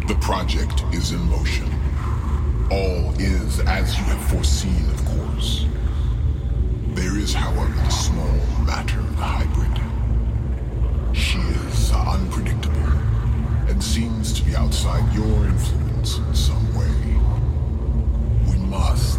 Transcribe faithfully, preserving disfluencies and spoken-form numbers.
The project is in motion. All is as you have foreseen, of course. There is, however, the small matter of the hybrid. She is unpredictable and seems to be outside your influence in some way. We must